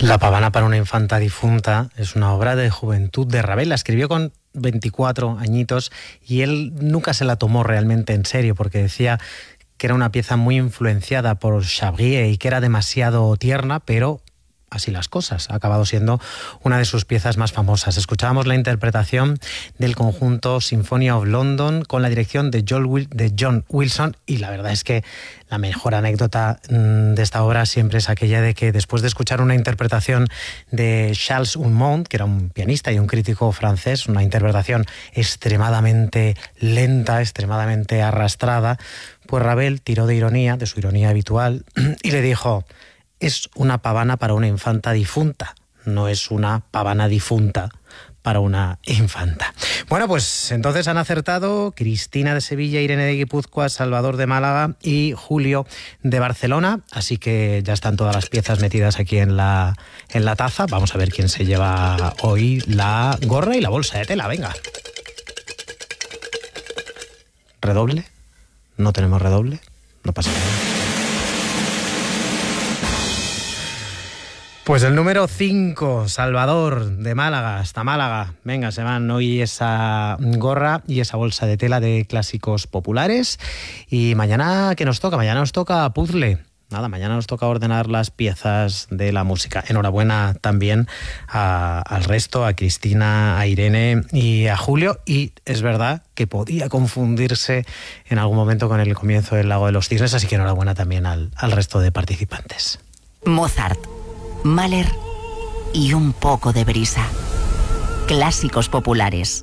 La pavana para una infanta difunta es una obra de juventud de Ravel. La escribió con 24 añitos y él nunca se la tomó realmente en serio porque decía que era una pieza muy influenciada por Chabrier y que era demasiado tierna, pero así las cosas. Ha acabado siendo una de sus piezas más famosas. Escuchábamos la interpretación del conjunto Symphony of London con la dirección de John Wilson, y la verdad es que la mejor anécdota de esta obra siempre es aquella de que después de escuchar una interpretación de Charles Gounod, que era un pianista y un crítico francés, una interpretación extremadamente lenta, extremadamente arrastrada, pues Ravel tiró de ironía, de su ironía habitual, y le dijo: es una pavana para una infanta difunta, no es una pavana difunta para una infanta. Bueno, pues entonces han acertado Cristina de Sevilla, Irene de Guipúzcoa, Salvador de Málaga y Julio de Barcelona. Así que ya están todas las piezas metidas aquí en la taza. Vamos a ver quién se lleva hoy la gorra y la bolsa de tela. Venga. ¿Redoble? ¿No tenemos redoble? No pasa nada. Pues el número 5, Salvador, de Málaga, hasta Málaga. Venga, se van hoy esa gorra y esa bolsa de tela de clásicos populares. Y mañana, ¿qué nos toca? Mañana nos toca puzzle. Nada, mañana nos toca ordenar las piezas de la música. Enhorabuena también al resto, a Cristina, a Irene y a Julio. Y es verdad que podía confundirse en algún momento con el comienzo del Lago de los Cisnes, así que enhorabuena también al resto de participantes. Mozart, Mahler y un poco de brisa. Clásicos populares.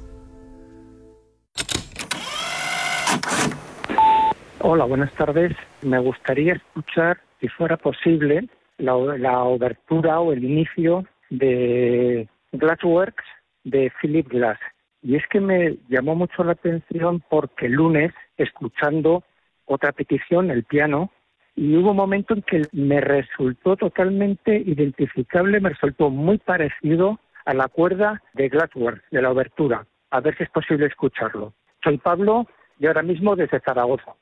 Hola, buenas tardes. Me gustaría escuchar, si fuera posible, la obertura o el inicio de Glassworks de Philip Glass. Y es que me llamó mucho la atención porque el lunes, escuchando otra petición, el piano, y hubo un momento en que me resultó totalmente identificable, me resultó muy parecido a la cuerda de Glassworks, de la obertura. A ver si es posible escucharlo. Soy Pablo y ahora mismo desde Zaragoza.